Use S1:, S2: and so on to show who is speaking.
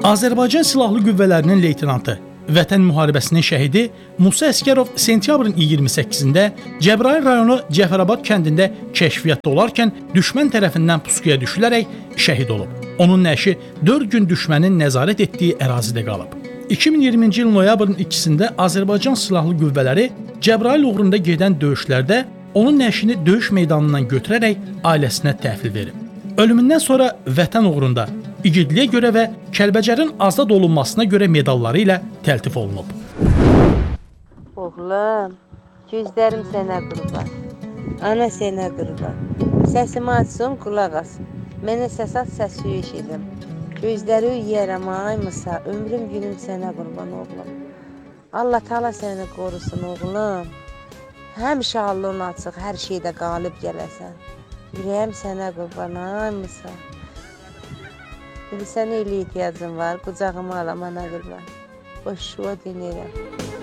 S1: Azərbaycan Silahlı Qüvvələrinin leytenantı, Vətən müharibəsinin şəhidi Musa Əsgərov sentyabrın 28-də Cəbrayıl rayonu Cəfərabad kəndində kəşfiyyatda olarkən düşmən tərəfindən pusuya düşülərək şəhid olub. Onun nəşi 4 gün düşmənin nəzarət etdiyi ərazidə qalıb. 2020-ci il noyabrın 2-də Azərbaycan Silahlı Qüvvələri Cəbrayıl uğrunda gedən döyüşlərdə onun nəşini döyüş meydanından götürərək ailəsinə təhvil verib. Ölümündən sonra Vətən uğrunda igidliyə görə və Kəlbəcərin azad olunmasına görə medalları ilə təltif olunub.
S2: Oğlum, gözlərim sənə qurban, ana sənə qurban. Səsimi açsın, qulaq as. Mənə səs at, səsi eşidim. Gözləri yiyərəm, aymısa, ömrüm günüm sənə qurban oğlum. Allah Taala səni qorusun oğlum. Həmişə Allahın açıq, hər şeydə qalib gələsən. Ürəyim sənə qurban, aymısa. Bilsən elə ehtiyacım var, qucağıma alam ana qurban. Boşluğa dinirəm.